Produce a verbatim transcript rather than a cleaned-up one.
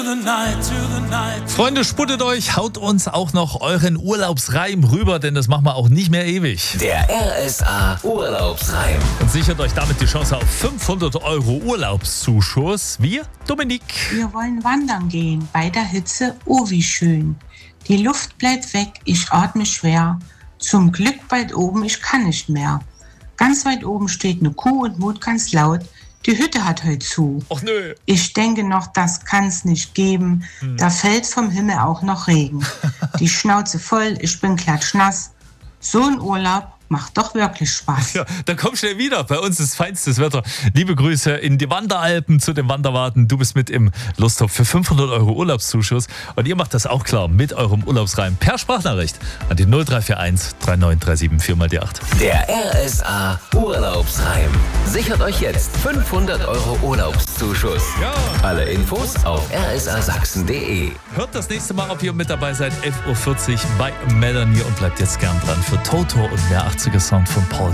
Freunde, sputtet euch, haut uns auch noch euren Urlaubsreim rüber, denn das machen wir auch nicht mehr ewig. Der R S A Urlaubsreim. Und sichert euch damit die Chance auf fünfhundert Euro Urlaubszuschuss. Wir, Dominik. Wir wollen wandern gehen, bei der Hitze, oh wie schön. Die Luft bleibt weg, ich atme schwer. Zum Glück bald oben, ich kann nicht mehr. Ganz weit oben steht eine Kuh und mut ganz laut. Die Hütte hat heute zu. Och nö. Ich denke noch, das kann's nicht geben. Hm. Da fällt vom Himmel auch noch Regen. Die Schnauze voll, ich bin klatschnass. So ein Urlaub macht doch wirklich Spaß. Ja, dann komm schnell wieder. Bei uns ist feinstes Wetter. Liebe Grüße in die Wanderalpen zu den Wanderwarten. Du bist mit im Lostopf für fünfhundert Euro Urlaubszuschuss. Und ihr macht das auch klar mit eurem Urlaubsreim per Sprachnachricht an die null drei vier eins drei neun drei sieben vier mal die acht. Der R S A Urlaubsreim. Sichert euch jetzt fünfhundert Euro Urlaubszuschuss. Ja. Alle Infos auf r s a sachsen punkt d e. Hört das nächste Mal, ob ihr mit dabei seid, elf Uhr vierzig bei Melanie und bleibt jetzt gern dran für Toto und mehr achtziger Sound von Paul.